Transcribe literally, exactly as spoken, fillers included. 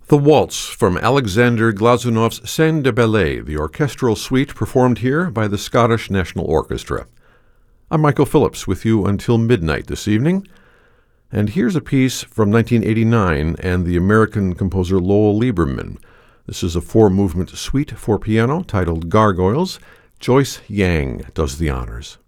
The Waltz from Alexander Glazunov's Scène de Ballet, the orchestral suite performed here by the Scottish National Orchestra. I'm Michael Phillips with you until midnight this evening, and here's a piece from nineteen eighty-nine and the American composer Lowell Lieberman. This is a four-movement suite for piano titled Gargoyles. Joyce Yang does the honors.